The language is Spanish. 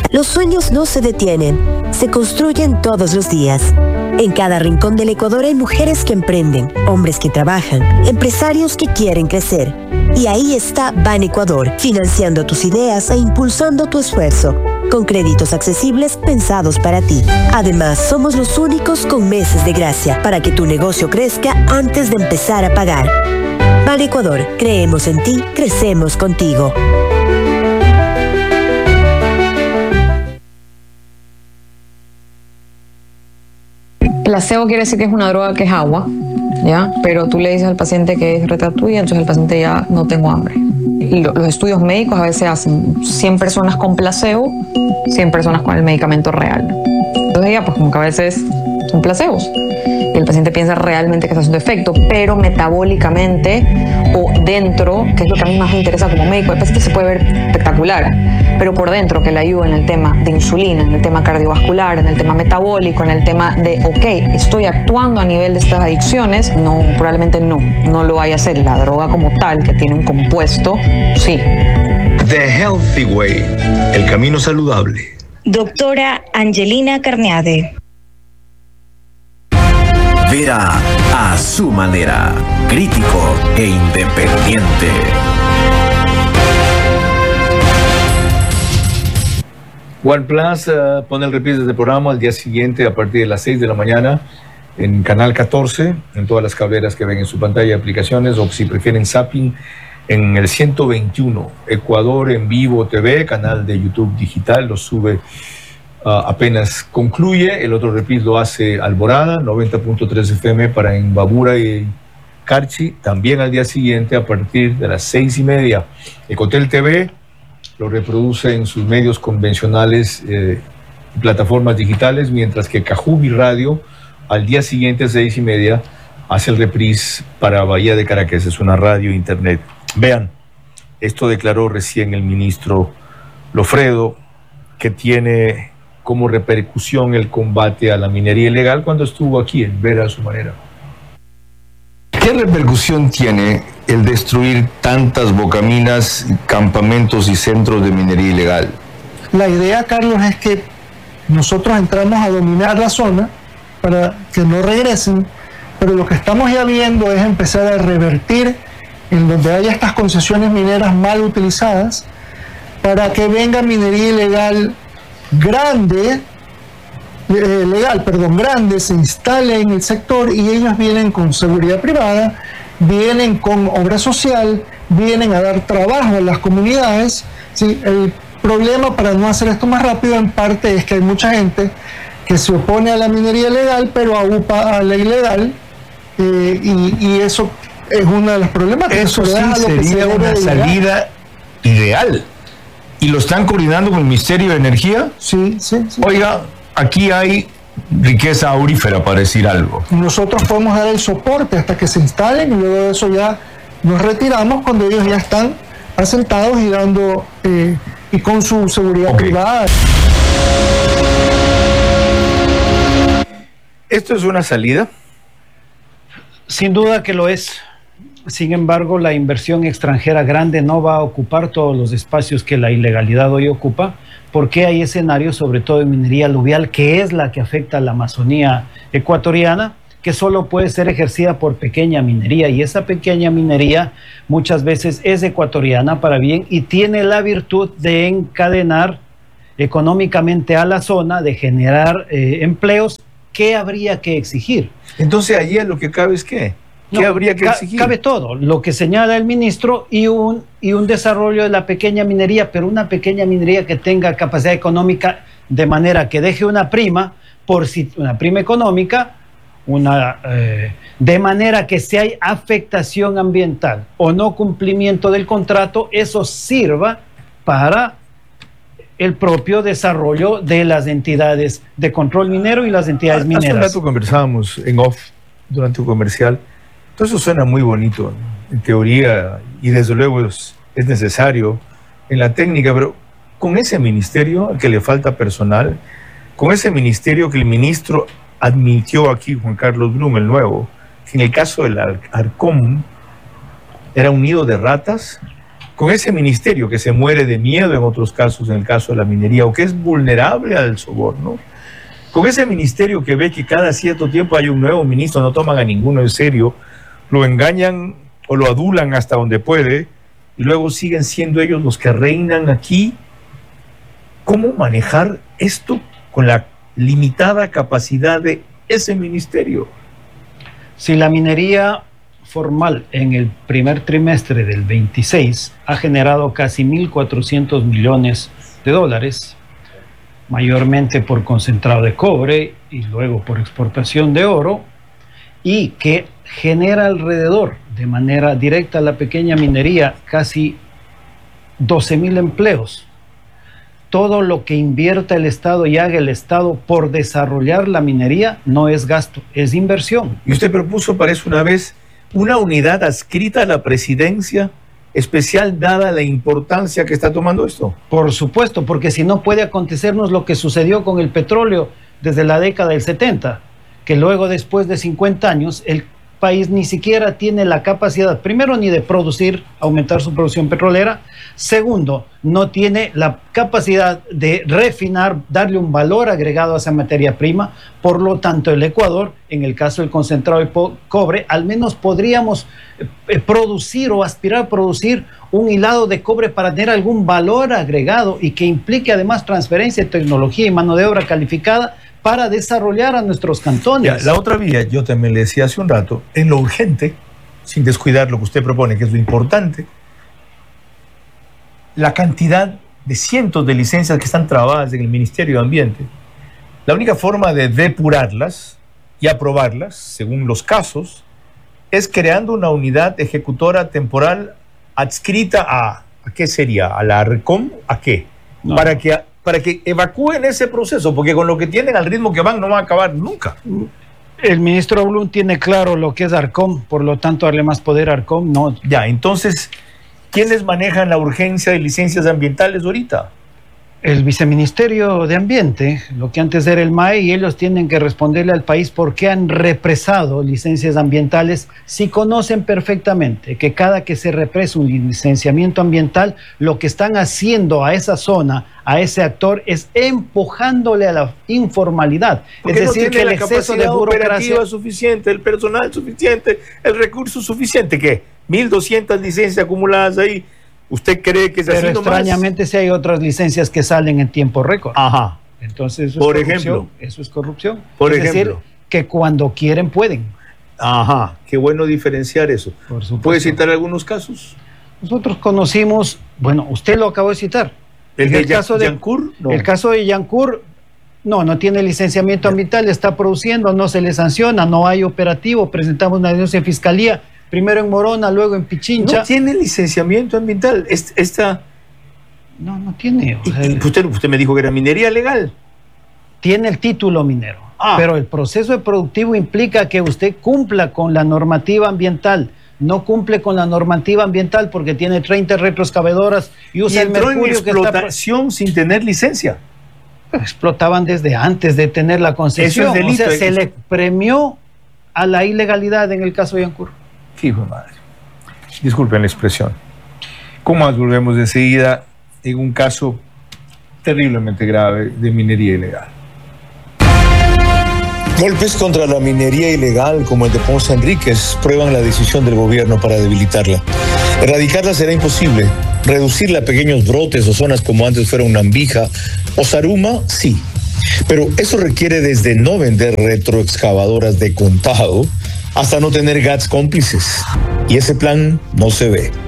Los sueños no se detienen, se construyen todos los días. En cada rincón del Ecuador hay mujeres que emprenden, hombres que trabajan, empresarios que quieren crecer. Y ahí está Ban Ecuador, financiando tus ideas e impulsando tu esfuerzo, con créditos accesibles pensados para ti. Además, somos los únicos con meses de gracia para que tu negocio crezca antes de empezar a pagar. Ban Ecuador, creemos en ti, crecemos contigo. Placebo quiere decir que es una droga que es agua, ¿ya? Pero tú le dices al paciente que es Ratatouille, entonces el paciente ya no tengo hambre. Los estudios médicos a veces hacen 100 personas con placebo, 100 personas con el medicamento real. Entonces ya, pues como que a veces son placebos. Y el paciente piensa realmente que está haciendo efecto, pero metabólicamente o dentro, que es lo que a mí más me interesa como médico, el paciente se puede ver espectacular, pero por dentro que le ayuda en el tema de insulina, en el tema cardiovascular, en el tema metabólico, en el tema de, ok, estoy actuando a nivel de estas adicciones, no, probablemente no lo vaya a hacer. La droga como tal, que tiene un compuesto, sí. The Healthy Way, el camino saludable. Doctora Angelina Carneade. Vera a su manera, crítico e independiente. OnePlus pone el reprise del programa al día siguiente a partir de las 6 de la mañana en Canal 14, en todas las cableras que ven en su pantalla de aplicaciones, o si prefieren zapping, en el 121, Ecuador en Vivo TV, canal de YouTube digital, lo sube apenas concluye. El otro reprise lo hace Alborada, 90.3 FM para Imbabura y Carchi, también al día siguiente a partir de las 6:30. Ecotel TV lo reproduce en sus medios convencionales y plataformas digitales, mientras que Cajubi Radio al día siguiente a 6:30 hace el reprise para Bahía de Caracas, es una radio internet. Vean, esto declaró recién el ministro Lofredo, que tiene como repercusión el combate a la minería ilegal cuando estuvo aquí en Vera a su manera. ¿Qué repercusión tiene el destruir tantas bocaminas, campamentos y centros de minería ilegal? La idea, Carlos, es que nosotros entramos a dominar la zona para que no regresen, pero lo que estamos ya viendo es empezar a revertir en donde haya estas concesiones mineras mal utilizadas para que venga minería ilegal grande, se instale en el sector, y ellos vienen con seguridad privada, vienen con obra social, vienen a dar trabajo a las comunidades, ¿sí? El problema, para no hacer esto más rápido, en parte es que hay mucha gente que se opone a la minería legal pero aupa a la ilegal, y eso es una de las problemáticas. Eso sí sería una salida ideal. ¿Y lo están coordinando con el Ministerio de Energía? Sí. Oiga, aquí hay riqueza aurífera, para decir algo. Nosotros podemos dar el soporte hasta que se instalen, y luego de eso ya nos retiramos cuando ellos ya están asentados y dando y con su seguridad privada. ¿Esto es una salida? Sin duda que lo es. Sin embargo, la inversión extranjera grande no va a ocupar todos los espacios que la ilegalidad hoy ocupa, porque hay escenarios, sobre todo en minería aluvial, que es la que afecta a la Amazonía ecuatoriana, que solo puede ser ejercida por pequeña minería, y esa pequeña minería muchas veces es ecuatoriana para bien y tiene la virtud de encadenar económicamente a la zona, de generar empleos. ¿Qué habría que exigir? Entonces, allí lo que cabe es ¿qué habría que exigir? Cabe todo, lo que señala el ministro, y un desarrollo de la pequeña minería, pero una pequeña minería que tenga capacidad económica, de manera que deje una prima, una prima económica, de manera que si hay afectación ambiental o no cumplimiento del contrato, eso sirva para el propio desarrollo de las entidades de control minero y las entidades mineras. Hace un rato conversábamos en off durante un comercial. Todo eso suena muy bonito, ¿no? En teoría, y desde luego es necesario en la técnica, pero con ese ministerio al que le falta personal, con ese ministerio que el ministro admitió aquí, Juan Carlos Blum, el nuevo, que en el caso del Arcom era un nido de ratas, con ese ministerio que se muere de miedo en otros casos, en el caso de la minería, o que es vulnerable al soborno, con ese ministerio que ve que cada cierto tiempo hay un nuevo ministro, no toman a ninguno en serio, lo engañan o lo adulan hasta donde puede, y luego siguen siendo ellos los que reinan aquí. ¿Cómo manejar esto con la limitada capacidad de ese ministerio? Si la minería formal en el primer trimestre del 26 ha generado casi 1.400 millones de dólares, mayormente por concentrado de cobre y luego por exportación de oro, y que genera alrededor, de manera directa a la pequeña minería, casi 12.000 empleos. Todo lo que invierta el Estado y haga el Estado por desarrollar la minería no es gasto, es inversión. Y usted propuso, parece una vez, una unidad adscrita a la presidencia especial dada la importancia que está tomando esto. Por supuesto, porque si no puede acontecernos lo que sucedió con el petróleo desde la década del 70, que luego, después de 50 años, el país ni siquiera tiene la capacidad, primero, ni de producir, aumentar su producción petrolera. Segundo, no tiene la capacidad de refinar, darle un valor agregado a esa materia prima. Por lo tanto, el Ecuador, en el caso del concentrado de cobre, al menos podríamos producir o aspirar a producir un hilado de cobre para tener algún valor agregado y que implique además transferencia de tecnología y mano de obra calificada para desarrollar a nuestros cantones. Ya, la otra vía, yo también le decía hace un rato, en lo urgente, sin descuidar lo que usted propone, que es lo importante, la cantidad de cientos de licencias que están trabadas en el Ministerio de Ambiente. La única forma de depurarlas y aprobarlas, según los casos, es creando una unidad ejecutora temporal adscrita ¿a qué sería? ¿A la ARCOM? ¿A qué? No. Para que evacúen ese proceso, porque con lo que tienen, al ritmo que van, no van a acabar nunca. El ministro Blum tiene claro lo que es ARCOM, por lo tanto, darle más poder a ARCOM, no. Ya, entonces, ¿quiénes manejan la urgencia de licencias ambientales ahorita? El viceministerio de Ambiente, lo que antes era el MAE, y ellos tienen que responderle al país por qué han represado licencias ambientales si conocen perfectamente que cada que se represa un licenciamiento ambiental, lo que están haciendo a esa zona, a ese actor, es empujándole a la informalidad. Porque es decir, no que el tiene exceso de la capacidad burocracia operativa suficiente, el personal suficiente, el recurso suficiente. ¿Qué? 1.200 licencias acumuladas ahí. ¿Usted cree que es así? Pero extrañamente si hay otras licencias que salen en tiempo récord. Ajá. Entonces eso Por es corrupción. ejemplo. Eso es corrupción. Por es ejemplo. decir, que cuando quieren pueden. Ajá. Qué bueno diferenciar eso. Por supuesto. ¿Puede citar algunos casos? Nosotros conocimos, bueno, usted lo acabó de citar. ¿El de caso de Yancur? No. El caso de Yancur, no tiene licenciamiento ambiental, está produciendo, no se le sanciona, no hay operativo, presentamos una denuncia en fiscalía, primero en Morona, luego en Pichincha. No tiene licenciamiento ambiental. No tiene. O sea, Usted me dijo que era minería legal. tiene el título minero, pero el proceso de productivo implica que usted cumpla con la normativa ambiental. No cumple con la normativa ambiental porque tiene 30 retroexcavadoras y usa el mercurio en explotación sin tener licencia. Explotaban desde antes de tener la concesión. Eso es delito. O sea, se le premió a la ilegalidad en el caso de Yancur. Hijo de madre. Disculpen la expresión. ¿Cómo más volvemos enseguida en un caso terriblemente grave de minería ilegal? Golpes contra la minería ilegal como el de Ponce Enríquez prueban la decisión del gobierno para debilitarla. Erradicarla será imposible. Reducirla a pequeños brotes o zonas como antes fuera Nambija o Zaruma, sí. Pero eso requiere desde no vender retroexcavadoras de contado hasta no tener GATS cómplices. Y ese plan no se ve.